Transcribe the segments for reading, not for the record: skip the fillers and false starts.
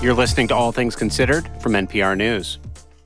You're listening to All Things Considered from NPR News.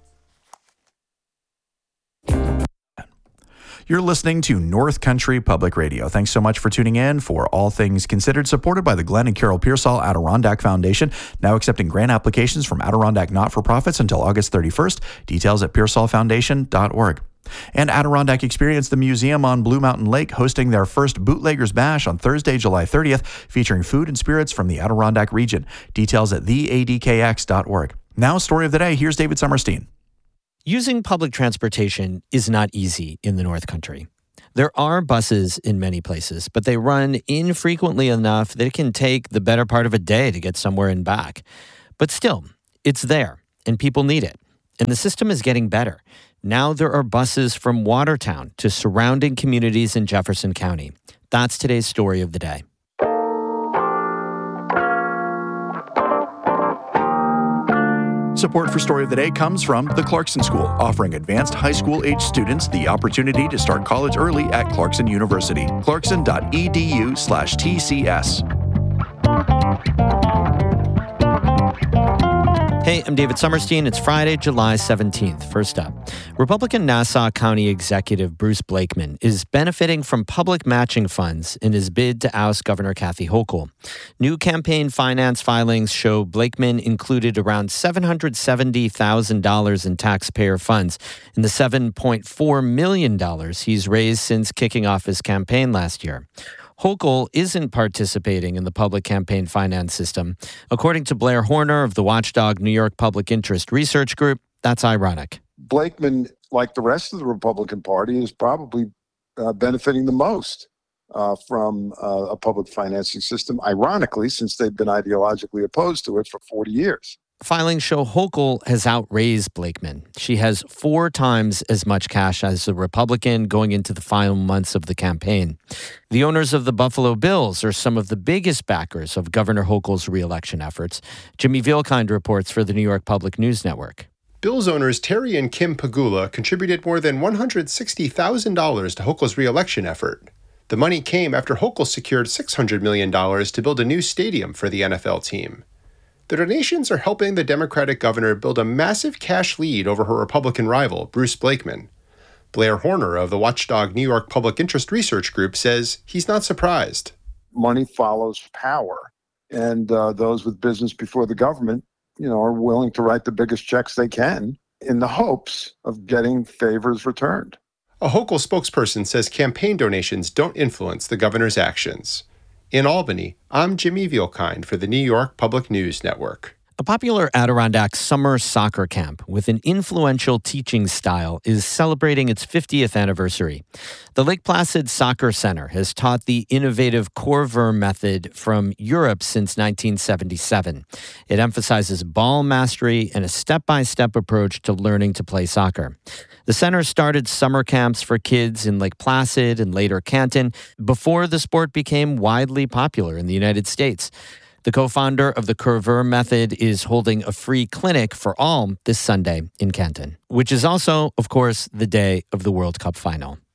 You're listening to North Country Public Radio. Thanks so much for tuning in for All Things Considered, supported by the Glenn and Carol Pearsall Adirondack Foundation, now accepting grant applications from Adirondack not-for-profits until August 31st. Details at pearsallfoundation.org. And Adirondack Experience, the museum on Blue Mountain Lake, hosting their first Bootleggers Bash on Thursday, July 30th, featuring food and spirits from the Adirondack region. Details at theadkx.org. Now, story of the day. Here's David Summerstein. Using public transportation is not easy in the North Country. There are buses in many places, but they run infrequently enough that it can take the better part of a day to get somewhere and back. But still, it's there, and people need it. And the system is getting better. Now there are buses from Watertown to surrounding communities in Jefferson County. That's today's story of the day. Support for Story of the Day comes from the Clarkson School, offering advanced high school age students the opportunity to start college early at Clarkson University. Clarkson.edu/TCS. Hey, I'm David Summerstein. It's Friday, July 17th. First up, Republican Nassau County Executive Bruce Blakeman is benefiting from public matching funds in his bid to oust Governor Kathy Hochul. New campaign finance filings show Blakeman included around $770,000 in taxpayer funds in the $7.4 million he's raised since kicking off his campaign last year. Hochul isn't participating in the public campaign finance system. According to Blair Horner of the Watchdog New York Public Interest Research Group, that's ironic. Blakeman, like the rest of the Republican Party, is probably benefiting the most from a public financing system, ironically, since they've been ideologically opposed to it for 40 years. Filings show Hochul has outraised Blakeman. She has 4 times as much cash as a Republican going into the final months of the campaign. The owners of the Buffalo Bills are some of the biggest backers of Governor Hochul's reelection efforts. Jimmy Vielkind reports for the New York Public News Network. Bills owners Terry and Kim Pagula contributed more than $160,000 to Hochul's reelection effort. The money came after Hochul secured $600 million to build a new stadium for the NFL team. The donations are helping the Democratic governor build a massive cash lead over her Republican rival, Bruce Blakeman. Blair Horner of the Watchdog New York Public Interest Research Group says he's not surprised. Money follows power, and those with business before the government, are willing to write the biggest checks they can in the hopes of getting favors returned. A Hochul spokesperson says campaign donations don't influence the governor's actions. In Albany, I'm Jimmy Vielkind for the New York Public News Network. A popular Adirondack summer soccer camp with an influential teaching style is celebrating its 50th anniversary. The Lake Placid Soccer Center has taught the innovative Corver method from Europe since 1977. It emphasizes ball mastery and a step-by-step approach to learning to play soccer. The center started summer camps for kids in Lake Placid and later Canton before the sport became widely popular in the United States. The co-founder of the Corver method is holding a free clinic for all this Sunday in Canton, which is also, of course, the day of the World Cup final.